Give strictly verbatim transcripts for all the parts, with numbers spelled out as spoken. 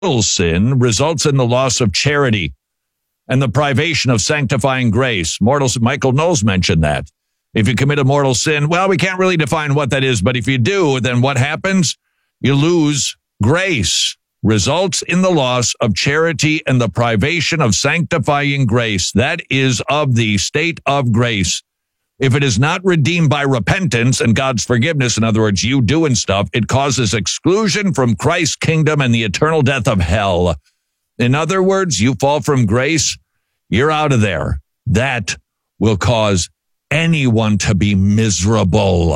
sin results in the loss of charity and the privation of sanctifying grace. Mortal, Michael Knowles mentioned that. If you commit a mortal sin, well, we can't really define what that is, but if you do, then what happens? You lose grace. Results in the loss of charity and the privation of sanctifying grace. That is of the state of grace. If it is not redeemed by repentance and God's forgiveness, in other words, you doing stuff, it causes exclusion from Christ's kingdom and the eternal death of hell. In other words, you fall from grace, you're out of there. That will cause anyone to be miserable.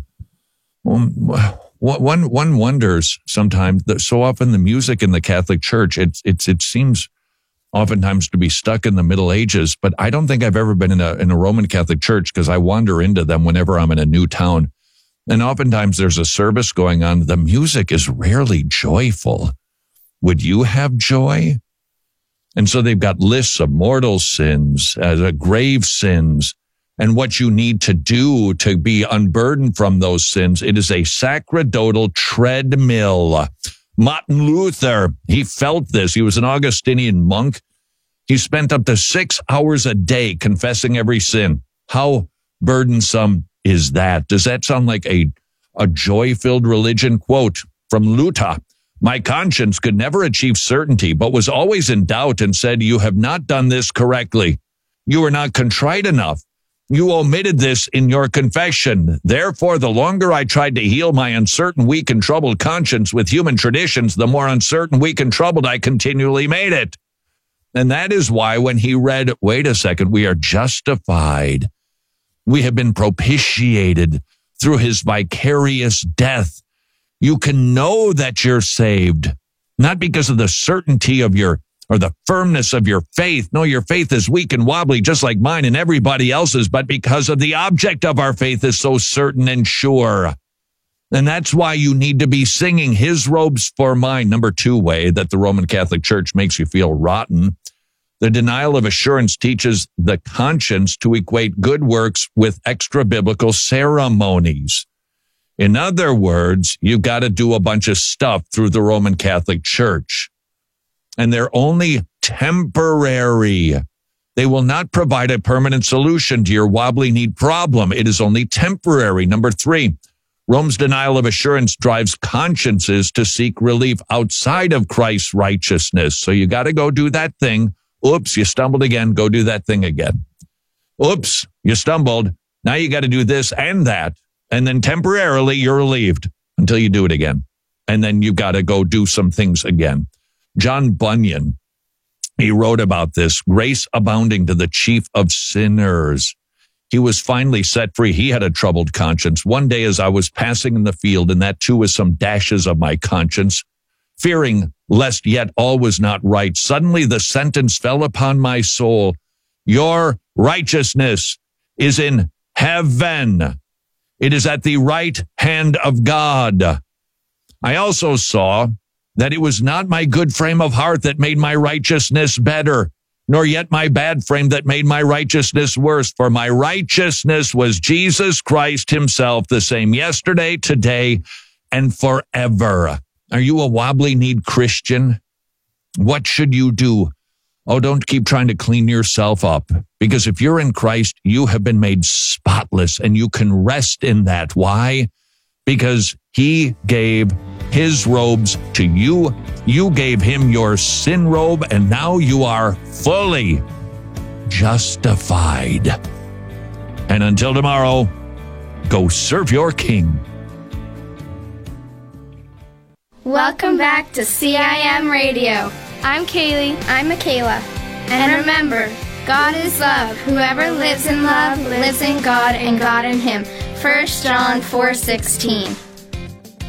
One one wonders sometimes that so often the music in the Catholic Church, it's it's it seems oftentimes to be stuck in the Middle Ages, but I don't think I've ever been in a in a Roman Catholic church because I wander into them whenever I'm in a new town. And oftentimes there's a service going on. The music is rarely joyful. Would you have joy? And so they've got lists of mortal sins, uh, grave sins, and what you need to do to be unburdened from those sins. It is a sacerdotal treadmill. Martin Luther, he felt this. He was an Augustinian monk. He spent up to six hours a day confessing every sin. How burdensome is that? Does that sound like a, a joy-filled religion? Quote from Luther, "My conscience could never achieve certainty, but was always in doubt and said, 'You have not done this correctly. You are not contrite enough. You omitted this in your confession. Therefore, the longer I tried to heal my uncertain, weak, and troubled conscience with human traditions, the more uncertain, weak, and troubled I continually made it.'" And that is why when he read, wait a second, we are justified. We have been propitiated through his vicarious death. You can know that you're saved, not because of the certainty of your or the firmness of your faith. No, your faith is weak and wobbly, just like mine and everybody else's, but because of the object of our faith is so certain and sure. And that's why you need to be singing His Robes for Mine. Number two way that the Roman Catholic Church makes you feel rotten. The denial of assurance teaches the conscience to equate good works with extra-biblical ceremonies. In other words, you've got to do a bunch of stuff through the Roman Catholic Church. And they're only temporary. They will not provide a permanent solution to your wobbly need problem. It is only temporary. Number three, Rome's denial of assurance drives consciences to seek relief outside of Christ's righteousness. So you got to go do that thing. Oops, you stumbled again. Go do that thing again. Oops, you stumbled. Now you got to do this and that. And then temporarily you're relieved until you do it again. And then you got to go do some things again. John Bunyan, he wrote about this, grace abounding to the chief of sinners. He was finally set free. He had a troubled conscience. One day as I was passing in the field, and that too was some dashes of my conscience, fearing lest yet all was not right, suddenly the sentence fell upon my soul, your righteousness is in heaven. It is at the right hand of God. I also saw that it was not my good frame of heart that made my righteousness better, nor yet my bad frame that made my righteousness worse. For my righteousness was Jesus Christ himself, the same yesterday, today, and forever. Are you a wobbly need Christian? What should you do? Oh, don't keep trying to clean yourself up, because if you're in Christ, you have been made spotless, and you can rest in that. Why? Because he gave his robes to you. You gave him your sin robe, and now you are fully justified. And until tomorrow, go serve your King. Welcome back to C I M Radio. I'm Kaylee. I'm Michaela. And remember, God is love. Whoever lives in love lives in God and God in him. First John four sixteen.